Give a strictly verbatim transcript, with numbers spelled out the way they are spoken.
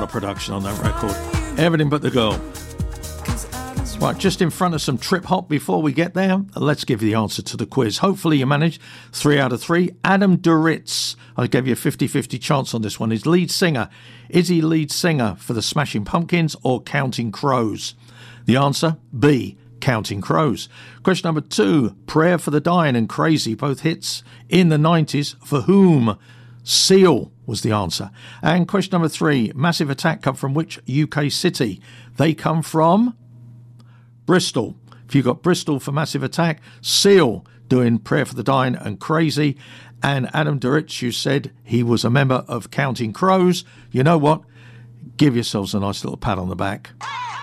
What a production on that record. Everything But the Girl. Right, just in front of some trip hop before we get there, let's give you the answer to the quiz. Hopefully you managed. Three out of three. Adam Duritz, I gave you a fifty-fifty chance on this one. His lead singer. Is he lead singer for the Smashing Pumpkins or Counting Crows? The answer, B, Counting Crows. Question number two. Prayer for the Dying and Crazy, both hits in the nineties. For whom? Seal was the answer. And question number three. Massive Attack come from which U K city? They come from Bristol. If you got Bristol for Massive Attack, Seal doing Prayer for the Dying and Crazy, and Adam Duritz, you said he was a member of Counting Crows. You know what? Give yourselves a nice little pat on the back.